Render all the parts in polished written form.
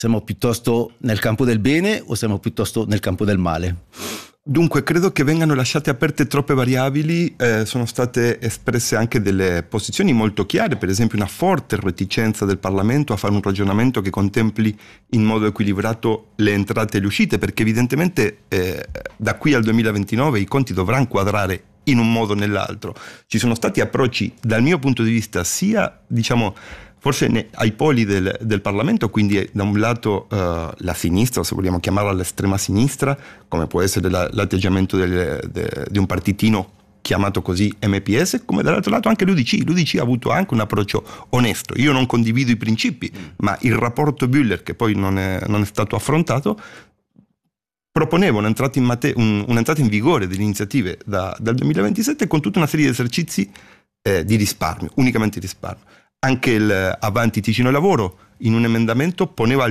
Siamo piuttosto nel campo del bene o siamo piuttosto nel campo del male? Dunque, credo che vengano lasciate aperte troppe variabili, sono state espresse anche delle posizioni molto chiare, per esempio una forte reticenza del Parlamento a fare un ragionamento che contempli in modo equilibrato le entrate e le uscite, perché evidentemente da qui al 2029 i conti dovranno quadrare in un modo o nell'altro. Ci sono stati approcci, dal mio punto di vista, sia forse ai poli del Parlamento, quindi da un lato la sinistra, se vogliamo chiamarla l'estrema sinistra, come può essere l'atteggiamento di un partitino chiamato così MPS, come dall'altro lato anche l'UDC. L'UDC ha avuto anche un approccio onesto. Io non condivido i principi, ma il rapporto Bühler, che poi non è stato affrontato, proponeva un'entrata in vigore delle iniziative dal 2027 con tutta una serie di esercizi di risparmio, unicamente di risparmio. Anche il Avanti Ticino Lavoro in un emendamento poneva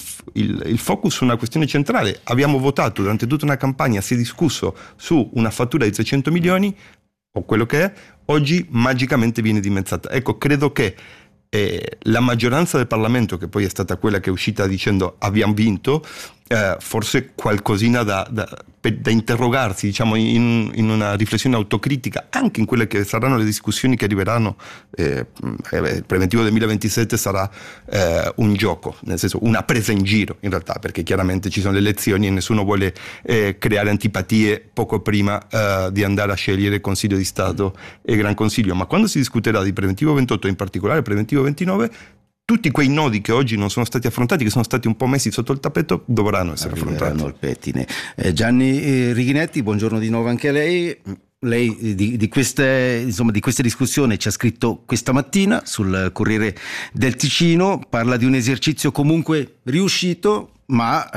il focus su una questione centrale. Abbiamo votato durante tutta una campagna, si è discusso su una fattura di 300 milioni o quello che è, oggi magicamente viene dimezzata. Ecco, credo che la maggioranza del Parlamento, che poi è stata quella che è uscita dicendo abbiamo vinto, forse qualcosina da interrogarsi, diciamo, in una riflessione autocritica, anche in quelle che saranno le discussioni che arriveranno. Il preventivo 2027 sarà un gioco, nel senso una presa in giro in realtà, perché chiaramente ci sono le elezioni e nessuno vuole creare antipatie poco prima di andare a scegliere Consiglio di Stato e Gran Consiglio. Ma quando si discuterà di preventivo 28, in particolare preventivo 29, tutti quei nodi che oggi non sono stati affrontati, che sono stati un po' messi sotto il tappeto, dovranno essere affrontati. Al pettine. Gianni Righinetti, buongiorno di nuovo anche a lei. Lei di queste discussioni ci ha scritto questa mattina sul Corriere del Ticino, parla di un esercizio comunque riuscito, ma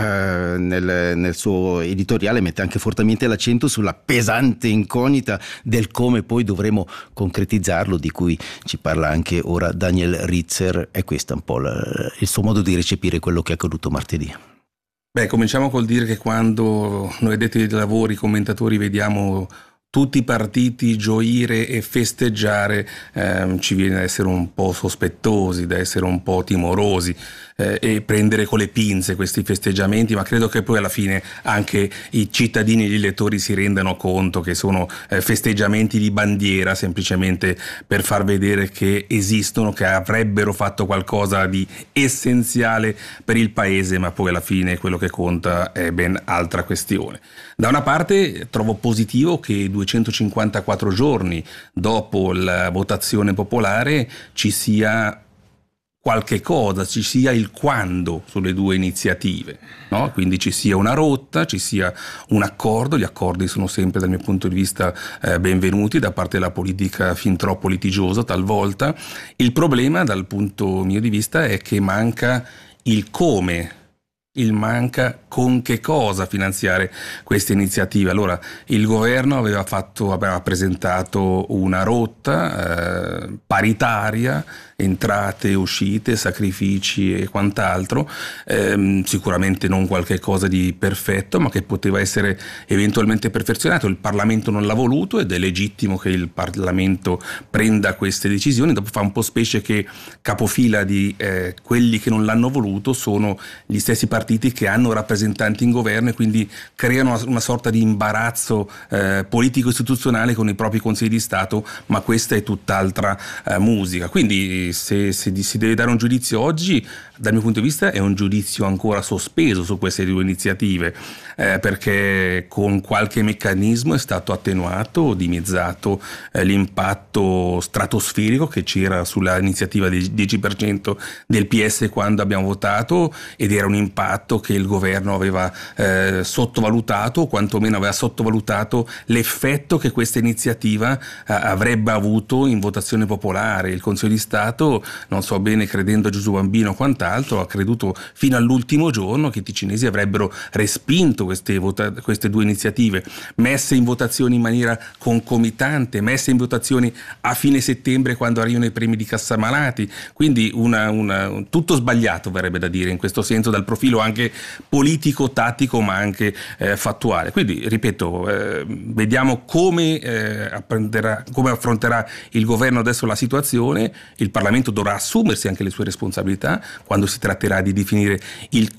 nel suo editoriale mette anche fortemente l'accento sulla pesante incognita del come poi dovremo concretizzarlo, di cui ci parla anche ora Daniel Ritzer. È questo un po' il suo modo di recepire quello che è accaduto martedì. Beh, cominciamo col dire che quando noi addetti ai lavori, commentatori, vediamo tutti i partiti gioire e festeggiare, ci viene da essere un po' sospettosi, da essere un po' timorosi e prendere con le pinze questi festeggiamenti, ma credo che poi alla fine anche i cittadini e gli elettori si rendano conto che sono festeggiamenti di bandiera, semplicemente per far vedere che esistono, che avrebbero fatto qualcosa di essenziale per il paese, ma poi alla fine quello che conta è ben altra questione. Da una parte trovo positivo che 254 giorni dopo la votazione popolare ci sia qualche cosa, ci sia il quando sulle due iniziative, no? Quindi ci sia una rotta, ci sia un accordo. Gli accordi sono sempre, dal mio punto di vista, benvenuti da parte della politica fin troppo litigiosa talvolta. Il problema, dal punto mio di vista, è che manca il come. Manca con che cosa finanziare queste iniziative. Allora, il governo aveva presentato una rotta paritaria, entrate, uscite, sacrifici e quant'altro, sicuramente non qualche cosa di perfetto, ma che poteva essere eventualmente perfezionato. Il Parlamento non l'ha voluto ed è legittimo che il Parlamento prenda queste decisioni. Dopo fa un po' specie che capofila di quelli che non l'hanno voluto sono gli stessi partiti che hanno rappresentanti in governo e quindi creano una sorta di imbarazzo politico-istituzionale con i propri consigli di Stato, ma questa è tutt'altra musica. Quindi se si deve dare un giudizio oggi, dal mio punto di vista è un giudizio ancora sospeso su queste due iniziative, perché con qualche meccanismo è stato attenuato o dimezzato l'impatto stratosferico che c'era sulla iniziativa del 10% del PS quando abbiamo votato, ed era un impatto che il governo aveva sottovalutato, o quantomeno aveva sottovalutato l'effetto che questa iniziativa avrebbe avuto in votazione popolare. Il Consiglio di Stato, non so bene, credendo a Gesù Bambino o quant'altro, ha creduto fino all'ultimo giorno che i ticinesi avrebbero respinto queste due iniziative, messe in votazione in maniera concomitante, messe in votazione a fine settembre quando arrivano i premi di Cassamalati. Quindi tutto sbagliato, verrebbe da dire, in questo senso, dal profilo profilo anche politico, tattico, ma anche fattuale. Quindi, ripeto, vediamo come affronterà il governo adesso la situazione. Il Parlamento dovrà assumersi anche le sue responsabilità quando si tratterà di definire il